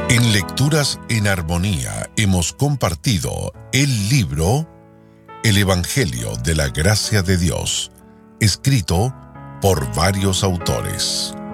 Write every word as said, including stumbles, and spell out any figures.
En Lecturas en Armonía hemos compartido el libro El Evangelio de la Gracia de Dios, escrito por varios autores.